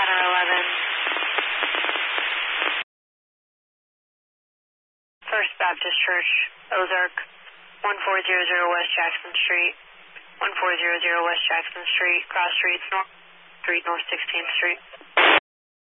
Ladder 11. First Baptist Church, Ozark, 1400 West Jackson Street, 1400 West Jackson Street, cross streets, North Street, North 16th Street.